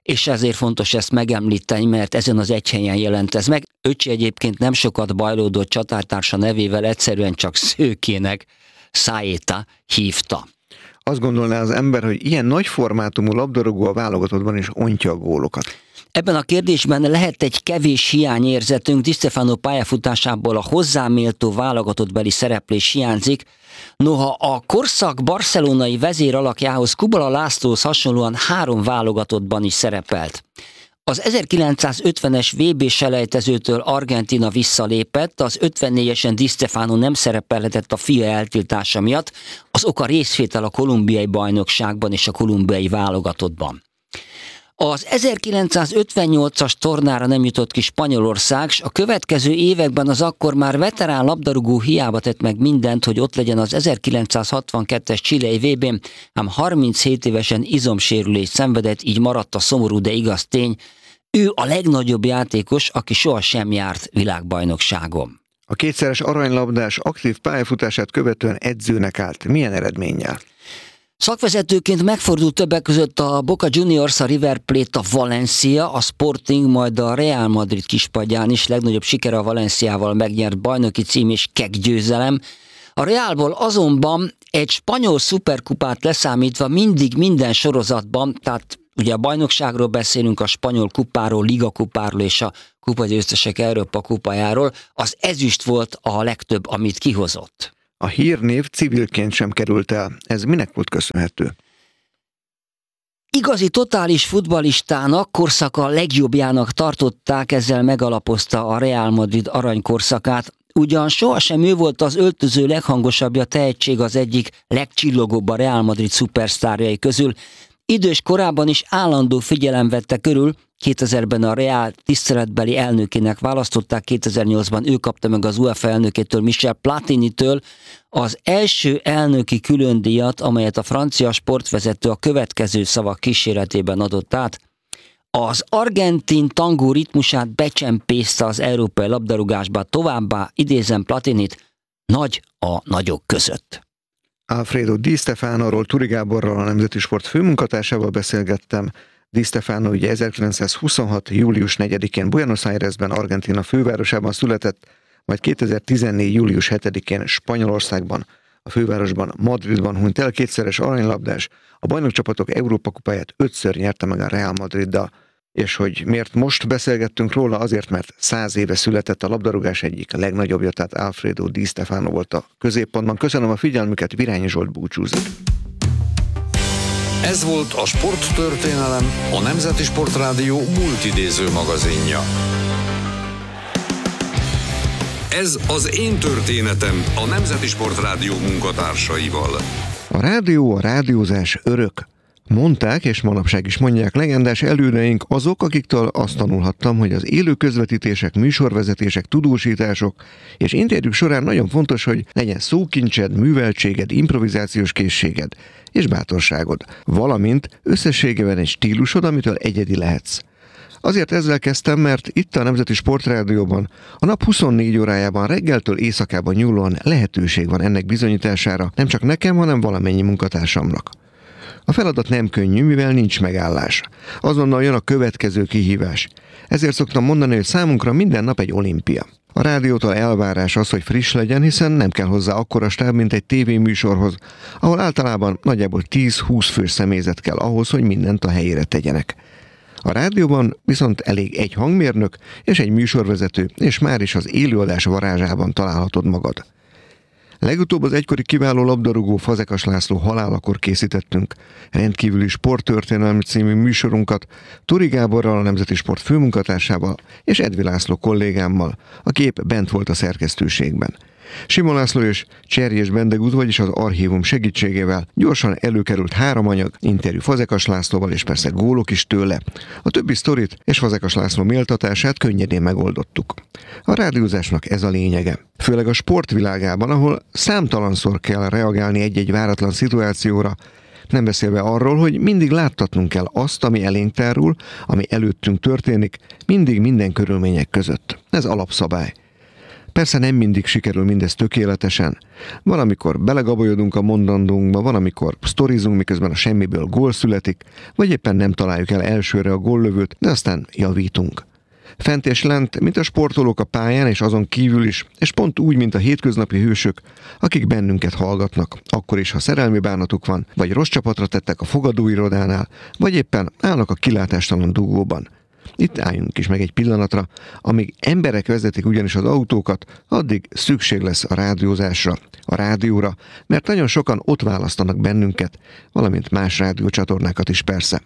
Speaker 12: és ezért fontos ezt megemlíteni, mert ezen az egy helyen jelent ez meg. Öcsi egyébként nem sokat bajlódott csatártársa nevével, egyszerűen csak Szőkének Száéta hívta.
Speaker 11: Azt gondolná az ember, hogy ilyen nagy formátumú labdarúgó a válogatottban is ontja a gólokat.
Speaker 12: Ebben a kérdésben lehet egy kevés hiányérzetünk, Di Stefano pályafutásából a hozzáméltó válogatottbeli szereplés hiányzik, noha a korszak barcelonai vezér alakjához Kubala Lászlóhoz hasonlóan három válogatottban is szerepelt. Az ezerkilencszázötvenes vé bé selejtezőtől Argentína visszalépett, az ötvennégyesen Di Stefano nem szerepelhetett a fia eltiltása miatt, az oka részvétel a kolumbiai bajnokságban és a kolumbiai válogatottban. Az ezerkilencszázötvennyolcas tornára nem jutott ki Spanyolország, s a következő években az akkor már veterán labdarúgó hiába tett meg mindent, hogy ott legyen az ezerkilencszázhatvankettes chilei vé bén, ám harminchét évesen izomsérülést szenvedett, így maradt a szomorú, de igaz tény, ő a legnagyobb játékos, aki sohasem járt világbajnokságon.
Speaker 11: A kétszeres aranylabdás aktív pályafutását követően edzőnek állt. Milyen eredménnyel?
Speaker 12: Szakvezetőként megfordult többek között a Boca Juniors, a River Plate, a Valencia, a Sporting, majd a Real Madrid kispadján is. Legnagyobb sikere a Valenciával megnyert bajnoki cím és keggyőzelem. A Realból azonban egy spanyol szuperkupát leszámítva mindig minden sorozatban, tehát ugye a bajnokságról beszélünk, a spanyol kupáról, ligakupáról és a kupagyőztesek Európa kupájáról, az ezüst volt a legtöbb, amit kihozott.
Speaker 11: A hírnév civilként sem került el. Ez minek volt köszönhető?
Speaker 12: Igazi totális futballistának, korszaka legjobbjának tartották, ezzel megalapozta a Real Madrid aranykorszakát. Ugyan sohasem ő volt az öltöző leghangosabbja, tehetség az egyik legcsillogóbb a Real Madrid szupersztárjai közül. Idős korában is állandó figyelem vette körül, kétezerben a Real tiszteletbeli elnökének választották, kétezer-nyolcban ő kapta meg az UEFA elnökétől, Michel Platinitől az első elnöki különdíjat, amelyet a francia sportvezető a következő szavak kíséretében adott át. Az argentin tangó ritmusát becsempészte az európai labdarúgásba, továbbá idézem Platinit, nagy a nagyok között.
Speaker 11: Alfredo Di Stefanoról Turi Gáborral, a Nemzeti Sport főmunkatársával beszélgettem. Di Stefano ugye ezerkilencszázhuszonhat. július negyedikén Buenos Airesben, Argentína fővárosában született, majd kétezer-tizennégy. július hetedikén Spanyolországban, a fővárosban, Madridban hunyt el, kétszeres aranylabdás, a bajnokcsapatok Európa kupáját ötször nyerte meg a Real Madriddal. És hogy miért most beszélgettünk róla? Azért, mert száz éve született a labdarúgás egyik legnagyobbja, tehát Alfredo Di Stefano volt a középpontban. Köszönöm a figyelmüket, Virányi Zsolt búcsúzik.
Speaker 4: Ez volt a Sporttörténelem, a Nemzeti Sportrádió multidéző magazinja. Ez az én történetem a Nemzeti Sportrádió munkatársaival.
Speaker 11: A rádió, a rádiózás örök. Mondták, és manapság is mondják legendás elődeink azok, akiktől azt tanulhattam, hogy az élő közvetítések, műsorvezetések, tudósítások és interjúk során nagyon fontos, hogy legyen szókincsed, műveltséged, improvizációs készséged és bátorságod, valamint összességében egy stílusod, amitől egyedi lehetsz. Azért ezzel kezdtem, mert itt a Nemzeti Sportrádióban a nap huszonnégy órájában reggeltől éjszakában nyúlóan lehetőség van ennek bizonyítására, nem csak nekem, hanem valamennyi munkatársamnak. A feladat nem könnyű, mivel nincs megállás. Azonnal jön a következő kihívás. Ezért szoktam mondani, hogy számunkra minden nap egy olimpia. A rádiótól elvárás az, hogy friss legyen, hiszen nem kell hozzá akkora stáb, mint egy tévéműsorhoz, ahol általában nagyjából tíz-húsz fős személyzet kell ahhoz, hogy mindent a helyére tegyenek. A rádióban viszont elég egy hangmérnök és egy műsorvezető, és már is az élőadás varázsában találhatod magad. Legutóbb az egykori kiváló labdarúgó Fazekas László halálakor készítettünk rendkívüli sporttörténelmi című műsorunkat Turi Gáborral, a Nemzeti Sport főmunkatársával és Edvi László kollégámmal, aki épp bent volt a szerkesztőségben. Simon László és Cserjés Bendegúz, vagyis az archívum segítségével gyorsan előkerült három anyag, interjú Fazekas Lászlóval és persze gólok is tőle. A többi sztorit és Fazekas László méltatását könnyedén megoldottuk. A rádiózásnak ez a lényege. Főleg a sportvilágában, ahol számtalanszor kell reagálni egy-egy váratlan szituációra, nem beszélve arról, hogy mindig láttatnunk kell azt, ami elénk tárul, ami előttünk történik, mindig minden körülmények között. Ez alapszabály. Persze nem mindig sikerül mindez tökéletesen. Van, amikor belegabolyodunk a mondandónkba, van, amikor sztorizunk, miközben a semmiből gól születik, vagy éppen nem találjuk el elsőre a góllövőt, de aztán javítunk. Fent és lent, mint a sportolók a pályán és azon kívül is, és pont úgy, mint a hétköznapi hősök, akik bennünket hallgatnak, akkor is, ha szerelmi bánatuk van, vagy rossz csapatra tettek a fogadóirodánál, vagy éppen állnak a kilátástalan dugóban. Itt álljunk is meg egy pillanatra, amíg emberek vezetik ugyanis az autókat, addig szükség lesz a rádiózásra, a rádióra, mert nagyon sokan ott választanak bennünket, valamint más rádiócsatornákat is persze.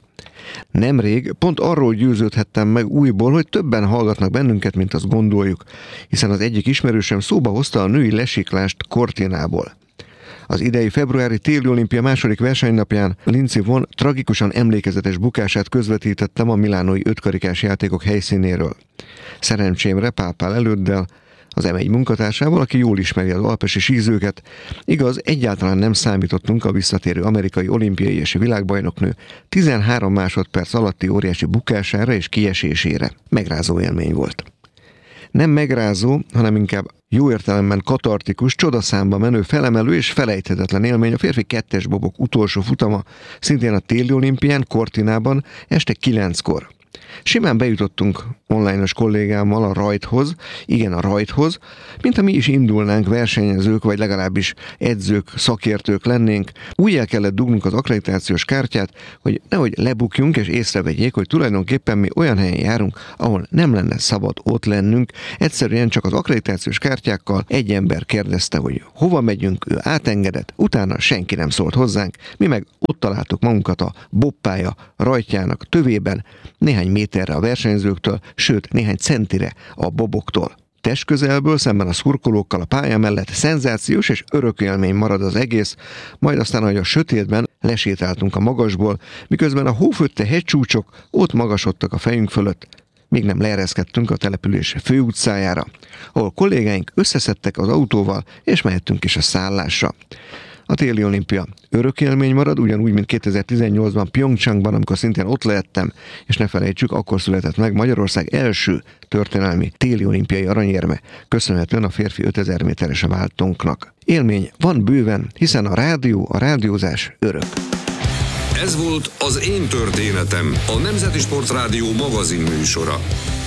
Speaker 11: Nemrég pont arról győződhettem meg újból, hogy többen hallgatnak bennünket, mint azt gondoljuk, hiszen az egyik ismerősöm szóba hozta a női lesiklást Cortinából. Az idei februári téli olimpia második versenynapján Lindsey Vonn tragikusan emlékezetes bukását közvetítettem a milánói ötkarikás játékok helyszínéről. Szerencsémre pál pál előddel, az em egy munkatársával, aki jól ismeri az alpesi sízőket. Igaz, egyáltalán nem számítottunk a visszatérő amerikai olimpiai és világbajnoknő tizenhárom másodperc alatti óriási bukására és kiesésére. Megrázó élmény volt. Nem megrázó, hanem inkább jó értelemben katartikus, csodaszámba menő, felemelő és felejthetetlen élmény a férfi kettes bobok utolsó futama, szintén a téli olimpián, Cortinában, este kilenckor. Simán bejutottunk online-os kollégámmal a rajthoz, igen a rajthoz, mint ha mi is indulnánk versenyzők, vagy legalábbis edzők, szakértők lennénk. Úgy el kellett dugnunk az akkreditációs kártyát, hogy nehogy lebukjunk és észrevegyék, hogy tulajdonképpen mi olyan helyen járunk, ahol nem lenne szabad ott lennünk. Egyszerűen csak az akkreditációs kártyákkal egy ember kérdezte, hogy hova megyünk, ő átengedett, utána senki nem szólt hozzánk, mi meg ott találtuk magunkat a bobpálya rajtjának tövében, néhány méterre a versenyzőktől, sőt néhány centire a boboktól. Testközelből, szemben a szurkolókkal a pálya mellett szenzációs és örök élmény marad az egész, majd aztán, ahogy a sötétben lesétáltunk a magasból, miközben a hófötte hegycsúcsok ott magasodtak a fejünk fölött, míg nem leereszkedtünk a település főutcájára, ahol kollégáink összeszedtek az autóval, és mehettünk is a szállásra. A téli olimpia örök élmény marad, ugyanúgy, mint kétezer-tizennyolcban Pyeongchangban, amikor szintén ott lehettem, és ne felejtsük, akkor született meg Magyarország első történelmi téli olimpiai aranyérme, köszönhetően a férfi ötezer méteres váltónknak. Élmény van bőven, hiszen a rádió, a rádiózás örök.
Speaker 4: Ez volt az Én történetem, a Nemzeti Sportrádió magazin műsora.